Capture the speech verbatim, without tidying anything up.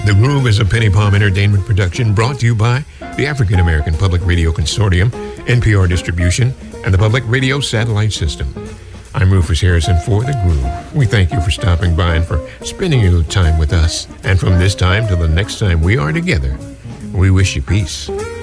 The Groove is a Penny Palm Entertainment production brought to you by the African American Public Radio Consortium, N P R Distribution, and the Public Radio Satellite System. I'm Rufus Harrison for The Groove. We thank you for stopping by and for spending a little time with us. And from this time till the next time we are together, we wish you peace.